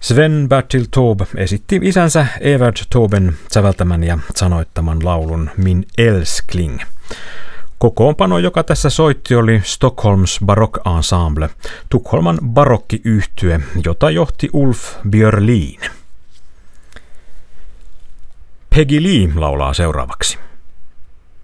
Sven-Bertil Taube esitti isänsä Evert Tauben säveltämän ja sanoittaman laulun Min älskling. Kokoonpano, joka tässä soitti, oli Stockholms Barock Ensemble, Tukholman barokkiyhtye, jota johti Ulf Björlin. Peggy Lee laulaa seuraavaksi.